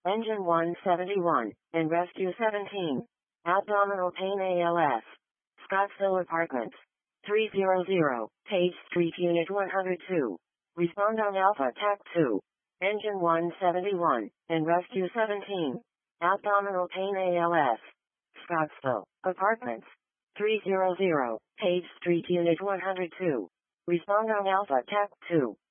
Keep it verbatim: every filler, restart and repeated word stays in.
Engine one seventy-one, and Rescue seventeen. Abdominal pain A L S. Scottsville Apartments. three hundred, Page Street Unit one oh two. Respond on Alpha T A C two. Engine one seventy-one, and Rescue seventeen. Abdominal pain A L S. Scottsville Apartments. three hundred, Page Street Unit one oh two. Respond on Alpha T A C two.